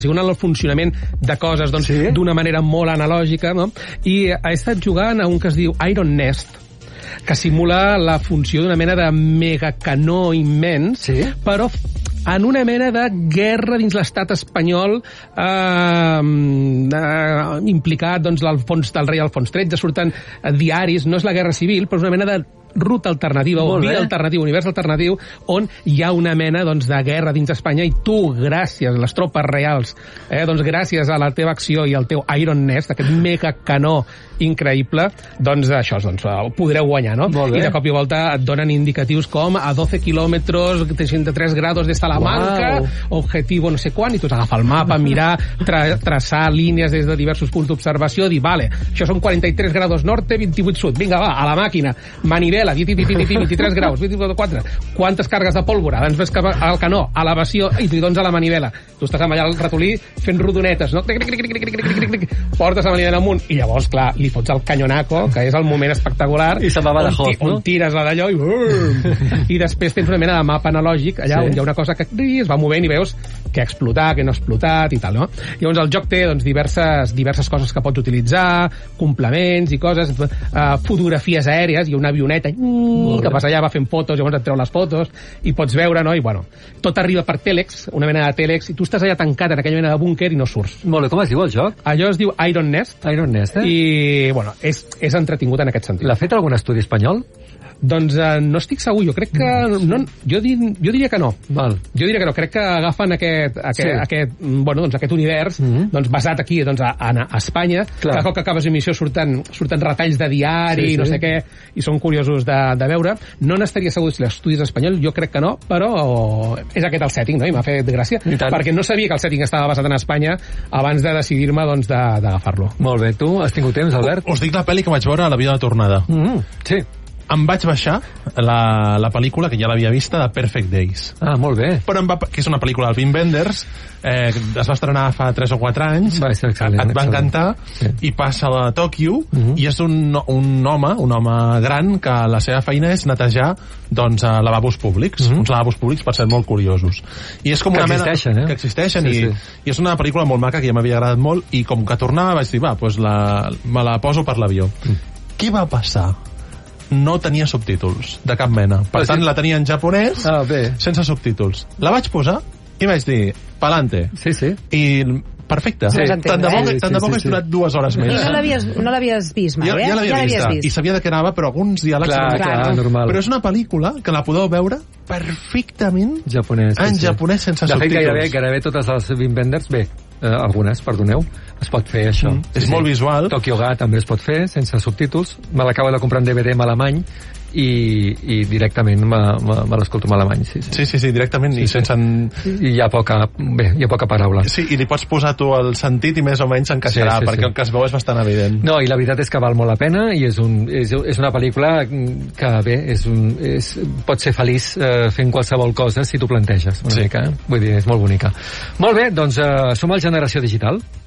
signant el funcionament de coses d'una manera molt analògica, no? I he estat jugant a un que es diu Iron Nest, que simula la funció d'una mena de megacanó immens, però en una mena de guerra dins l'estat espanyol implicat l'Alfons del rei Alfons XIII, surten diaris, no és la guerra civil, però és una mena de ruta alternativa o vida alternativa, univers alternatiu, on hi ha una mena de guerra dins Espanya i tu, gràcies a les tropes reals, gràcies a la teva acció i al teu Iron Nest, aquest megacanó increïble, això, ho podreu guanyar, no? I de cop i volta et donen indicatius com a 12 quilòmetres, 33 grados de Salamanca, objetivo no sé quan, i tu has d'agafar el mapa, mirar, traçar línies des de diversos punts d'observació, dir, vale, això són 43 grados norte, 28 sud, vinga, va, a la màquina, manivela, 23 graus, 24, quantes càrregues de pólvora, doncs ves cap al canó, elevació, i tu hi dones a la manivela. Tu estàs amb allà al ratolí fent rodonetes, no? Portes la manivela amunt, i llavors, clar, li fots el canyonaco, que és el moment espectacular, i se'n va Badajoz, no? On tires la d'allò i després tens una mena de mapa analògic allà on hi ha una cosa que es va movent i veus que ha explotat, que no ha explotat i tal, no? Llavors el joc té diverses coses que pots utilitzar, complements i coses, fotografies aèries, hi ha una avioneta que vas allà, va fent fotos, llavors et treu les fotos i pots veure, no? I bueno, tot arriba per tèlex, una mena de tèlex, i tu estàs allà tancat en aquella mena de búnquer i no surts. Molt bé, com es diu el joc? Allò es diu Iron Nest. Iron Nest, I, bueno, és entretingut en aquest sentit. L'ha fet algun estudi espanyol? Doncs no estic segur, jo crec que no, jo diria que no. Val. Jo diria que no, crec que agafen aquest univers basat aquí a Espanya, que cop que acabes l'emissió surten retalls de diari, no sé què, i són curiosos de veure. No n'estaria segur si l'estudi és espanyol, jo crec que no, però és aquest el setting, no? I m'ha fet gràcia, perquè no sabia que el setting estava basat en Espanya abans de decidir-me d'agafar-lo. Molt bé, tu has tingut temps, Albert? Us dic la pel·li que vaig veure a la vida de tornada. Sí. Em vaig baixar la pel·lícula, que ja l'havia vista, de Perfect Days. Ah, molt bé. Que és una pel·lícula del Wim Wenders, es va estrenar fa 3 o 4 anys, et va encantar, i passa a Tòquio, i és un home gran, que la seva feina és netejar lavabos públics, uns lavabos públics, per ser molt curiosos. I és com una mena que existeixen, i és una pel·lícula molt maca, que ja m'havia agradat molt, i com que tornava vaig dir, va, doncs me la poso per l'avió. Què va passar? No tenia subtítols de cap mena. Per tant, la tenia en japonès, sense subtítols. La vaig posar i vaig dir, pa'lante. I perfecte. Tant de bo que hagués durat 2 hores més. I no l'havies vist mai, Ja l'havia vist. I sabia de què anava, però alguns diàlegs... Clar, normal. Però és una pel·lícula que la podeu veure perfectament en japonès sense subtítols. De fet, gairebé totes les Wim Wenders, algunes, perdoneu, es pot fer això. És molt visual. Tokyo Ga també es pot fer sense subtítols. Me l'acabo de comprar en DVD en alemany i directament me l'escolto en alemany. Sí, directament. I sense... I hi ha poca paraula. Sí, i li pots posar tu el sentit i més o menys s'encaixarà, perquè el que es veu és bastant evident. No, i la veritat és que val molt la pena, i és una pel·lícula que, pot ser feliç fent qualsevol cosa si t'ho planteges una mica. Vull dir, és molt bonica. Molt bé, doncs som al Generació Digital.